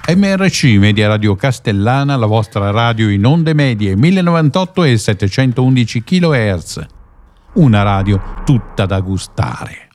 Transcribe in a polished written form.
MRC Media Radio Castellana, la vostra radio in onde medie 1098 e 711 kHz. Una radio tutta da gustare.